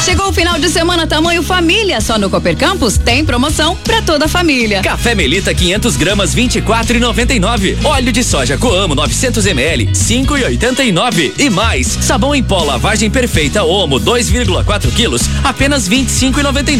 Chegou o final de semana tamanho família, só no Cooper Campus tem promoção pra toda a família. Café Melita 500 gramas 24,99. Óleo de soja Coamo 900 ml 5,89. E mais, sabão em pó lavagem perfeita Omo 2,4 quilos apenas 25,99.